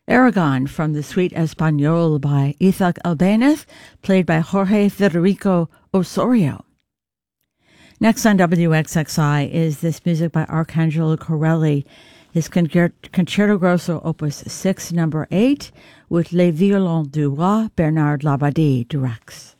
Aragon from the Suite Españole by Isaac Albéniz, played by Jorge Federico Osorio. Next on WXXI is this music by Arcangelo Corelli, his Concerto Grosso Opus 6, number 8, with Les Violons du Roi, Bernard Labadie directs.